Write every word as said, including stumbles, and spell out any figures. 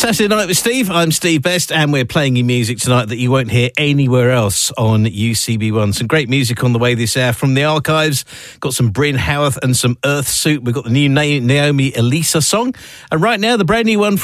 Saturday Night with Steve. I'm Steve Best, and we're playing you music tonight that you won't hear anywhere else on U C B one. Some great music on the way this hour from the archives. Got some Bryn Howarth and some Earth Suit. We've got the new Naomi Elisa song. And right now, the brand new one from